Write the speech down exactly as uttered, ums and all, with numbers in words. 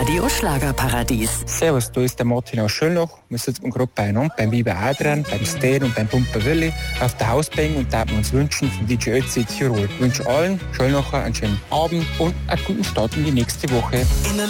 Radio Schlagerparadies. Servus, da ist der Martin aus Schöllnach. Wir sitzen gerade beieinander, beim Biber Adrian, beim Stan und beim Pumper Willi auf der Hausbank und da wir uns wünschen von D J Ötzi Tirol. Ich wünsche allen Schöllnacher einen schönen Abend und einen guten Start in die nächste Woche.